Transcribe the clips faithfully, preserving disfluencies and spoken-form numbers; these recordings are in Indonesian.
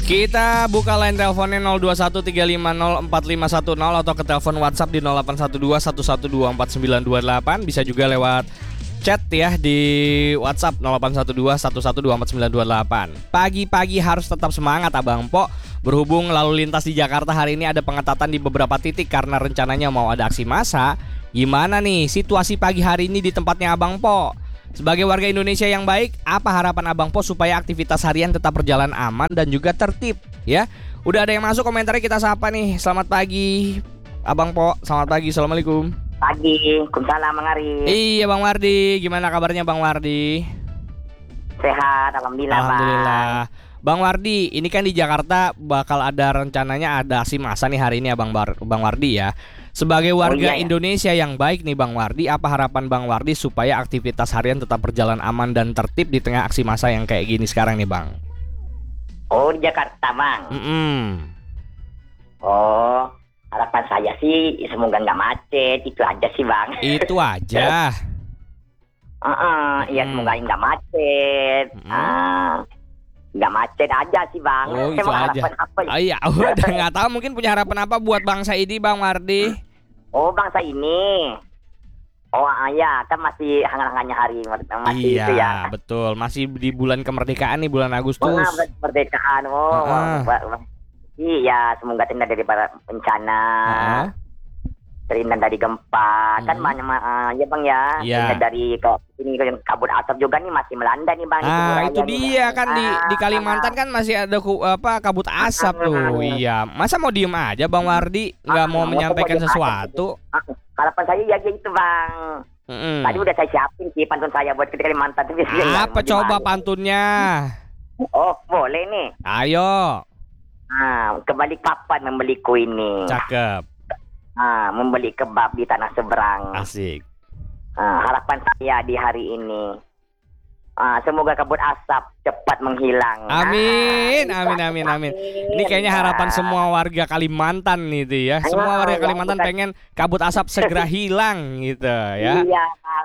Kita buka line teleponnya nol dua satu tiga lima nol empat lima satu nol atau ke telepon WhatsApp di nol delapan satu dua satu satu dua empat sembilan dua delapan. Bisa juga lewat chat ya di WhatsApp nol delapan satu dua satu satu dua empat sembilan dua delapan. Pagi-pagi harus tetap semangat Abang Po. Berhubung lalu lintas di Jakarta hari ini ada pengetatan di beberapa titik karena rencananya mau ada aksi massa. Gimana nih situasi pagi hari ini di tempatnya Abang Po? Sebagai warga Indonesia yang baik, apa harapan Abang Po supaya aktivitas harian tetap berjalan aman dan juga tertib ya? Udah ada yang masuk komentarnya, kita sapa nih. Selamat pagi Abang Po, selamat pagi, assalamualaikum. Pagi, Waalaikumsalam Bang Ari. Iya Bang Wardi, gimana kabarnya Bang Wardi? Sehat, alhamdulillah. Alhamdulillah. Bang Wardi, ini kan di Jakarta bakal ada rencananya ada aksi massa nih hari ini ya Bang Bar Bang Wardi ya. Sebagai warga oh, iya, ya. Indonesia yang baik nih Bang Wardi, apa harapan Bang Wardi supaya aktivitas harian tetap berjalan aman dan tertib di tengah aksi massa yang kayak gini sekarang nih Bang? Oh, di Jakarta Bang. Mm -mm. Oh, harapan saya sih semoga nggak macet, itu aja sih Bang. Itu aja. uh -uh, mm. Ya semoga nggak macet. Mm. Uh, nggak macet aja sih Bang. Oh, itu aja. Apa, ya? Oh, iya, udah nggak tahu mungkin punya harapan apa buat bangsa ini Bang Wardi? Oh, bangsa ini. Oh ya, kan masih hangat-hangatnya hari masih iya, itu ya. Betul, masih di bulan kemerdekaan nih, bulan Agustus. Oh, kemerdekaan. Oh, uh -uh. Iya, semoga terhindar dari bencana. Uh -uh. Terhindar dari gempa. Hmm. Kan banyak uh, ya Bang ya. Iya. Terhindar dari ke ini kabut asap juga nih masih melanda nih Bang. Ah, itu dia nih, kan ah, di di Kalimantan ah, kan masih ada ku, apa kabut asap ah, tuh. Ah, iya. Masa mau diem aja Bang Wardi nggak ah, mau menyampaikan sesuatu? Ah, harapan saya ya gitu Bang. Mm-hmm. Tadi udah saya siapin sih pantun saya buat ke Kalimantan. Apa coba pantunnya? Oh, boleh nih. Ayo. Ah, kembali kapan membeliku ini? Cakep. Ah, membeli kebab di tanah seberang. Asik. Ah, harapan saya di hari ini, ah, semoga kabut asap cepat menghilang. Amin, ah, amin, amin, amin. Ini kayaknya harapan semua warga Kalimantan nih itu ya. Semua warga Kalimantan pengen kabut asap segera hilang gitu ya. Iya,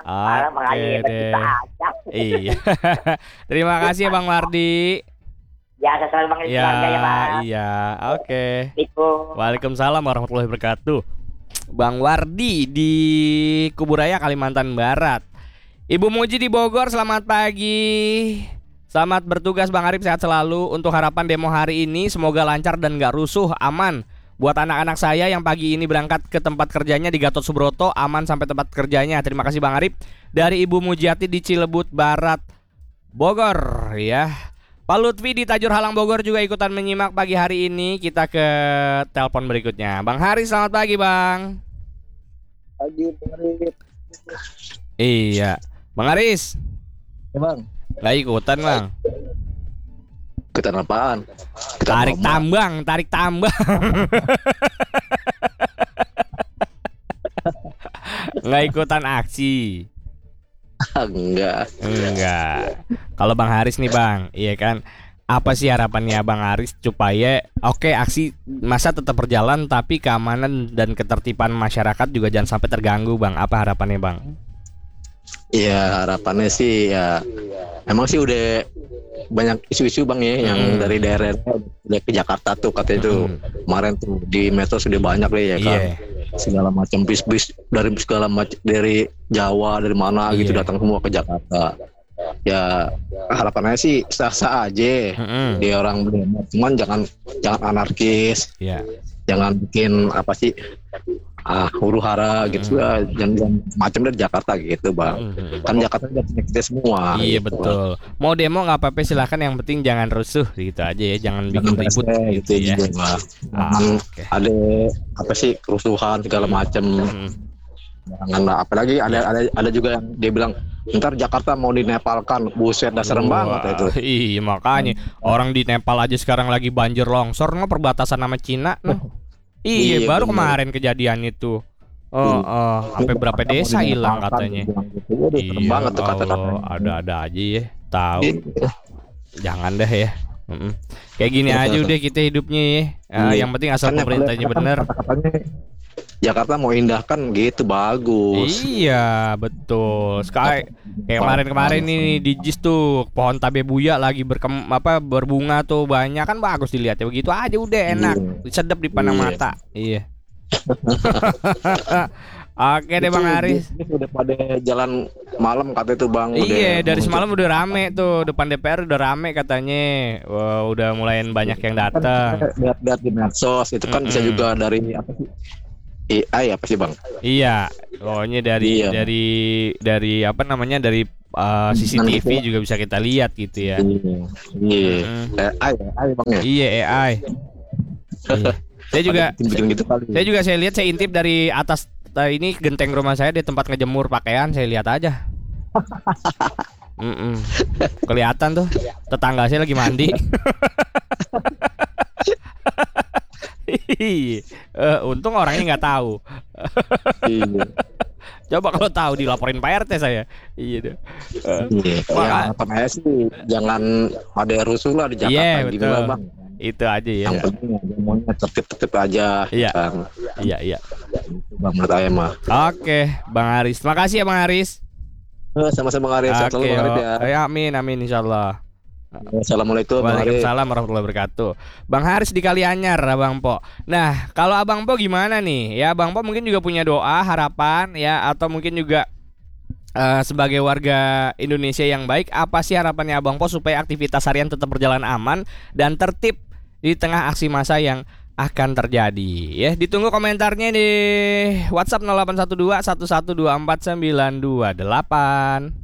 oke deh. Iya. Terima kasih Bang Wardi. Ya, saya selalu panggil ya, ya, Pak. Iya, oke. Okay. Waalaikumsalam warahmatullahi wabarakatuh. Bang Wardi di Kuburaya, Kalimantan Barat. Ibu Muji di Bogor, selamat pagi. Selamat bertugas Bang Arif, sehat selalu. Untuk harapan demo hari ini semoga lancar dan gak rusuh, aman. Buat anak-anak saya yang pagi ini berangkat ke tempat kerjanya di Gatot Subroto, aman sampai tempat kerjanya. Terima kasih Bang Arif. Dari Ibu Mujiati di Cilebut Barat, Bogor ya. Pak Lutfi di Tajur Halang Bogor juga ikutan menyimak pagi hari ini. Kita ke telepon berikutnya. Bang Haris, selamat pagi Bang. Pagi Bang Haris. Iya, Bang Haris. Ya Bang. Gak ikutan Bang. Ikutan apaan? Ikutan tarik Roma. tambang, tarik tambang. Nggak ikutan aksi. Enggak. Enggak. Kalau Bang Haris nih Bang, iya kan? Apa sih harapannya Bang Haris supaya oke okay, aksi masa tetap berjalan tapi keamanan dan ketertiban masyarakat juga jangan sampai terganggu Bang. Apa harapannya Bang? Iya, harapannya sih ya emang sih udah banyak isu-isu Bang ya, hmm. yang dari daerah udah ke Jakarta tuh katanya hmm. tuh kemarin tuh di metro sudah banyak deh ya kan. Yeah. Segala macam bis-bis dari segala macam dari Jawa dari mana yeah. gitu datang semua ke Jakarta. Ya harapannya sih sah-sah aja. Mm-hmm. Dia orang demo, cuman jangan jangan anarkis. Yeah. Jangan bikin apa sih ah huru hara mm-hmm. gitu ya, jangan macam dari Jakarta gitu Bang. Mm-hmm. Kan Jakarta udah punya kita semua. Iya gitu, betul. Bang. Mau demo nggak apa-apa silahkan, yang penting jangan rusuh gitu aja ya, jangan bikin ribut gitu ya. Juga, Bang. Ah, okay. Ada apa sih kerusuhan segala macam. Mm-hmm. Jangan, apalagi ada ada ada juga yang dia bilang ntar Jakarta mau dinepalkan, buset dah serem banget itu. Iya makanya hmm. orang di Nepal aja sekarang lagi banjir longsor no, perbatasan sama Cina no. Iya, iya baru bener. Kemarin kejadian itu. Oh, oh sampai berapa desa hilang katanya. Gitu. Iya, banget tuh kata-kata. Ada-ada aja ya, tahu. Jangan deh ya. Mm-mm. Kayak gini ya, aja udah kita hidupnya ya. Uh, yang penting asal kan pemerintahnya bener. Jakarta mau indahkan gitu bagus. Iya betul. Sekali kayak kemarin-kemarin nih di Jis tuh pohon tabebuya lagi berkem apa berbunga tuh banyak kan bagus dilihat ya begitu aja udah enak, sedap dipandang Iya. mata. Iya. Oke deh Bang Haris. Ini udah pada jalan malam kata itu Bang. Iya, udah dari muncul. semalam udah rame tuh depan D P R udah rame katanya. Wah, udah mulai banyak yang datang. Lihat-lihat di medsos itu kan bisa Mm-mm. juga dari apa sih? A I apa sih Bang? Iya, pokoknya dari Iya. dari dari apa namanya dari uh, C C T V juga bisa kita lihat gitu ya. Iya. Iya. Mm. A I, A I Bang ya. Iya A I. Iya. Saya juga Bikin gitu kali. saya juga saya lihat saya intip dari atas uh, ini genteng rumah saya di tempat ngejemur pakaian saya lihat aja. Mm-mm. Kelihatan tuh tetangga saya lagi mandi. Eh, untung orangnya nggak tahu. Iya. Coba kalau tahu dilaporin Pak R T saya. Iya deh. Eh, Iya. Wah. Ya, apa namanya sih jangan ada rusuh lah di Jakarta Iya, gini betul. lah Bang. Itu aja ya. Yang penting semuanya tertib-tertib aja. Iya. Kan. Iya iya. Itu Bang menurut saya mah. Oke, Bang Haris. Makasih ya Bang Haris. Eh, sama-sama Bang Arif. Sehat Oke, selalu Bang Arif ya. oh, ya, amin amin insyaallah. Assalamualaikum Bang Arif. Waalaikumsalam warahmatullahi wabarakatuh. Bang Haris di Kalianyar, Abang Po. Nah, kalau Abang Po gimana nih? Ya, Bang Po mungkin juga punya doa, harapan ya, atau mungkin juga eh, sebagai warga Indonesia yang baik, apa sih harapannya Abang Po supaya aktivitas harian tetap berjalan aman dan tertib di tengah aksi massa yang akan terjadi? Ya, ditunggu komentarnya di WhatsApp nol delapan satu dua satu satu dua empat sembilan dua delapan.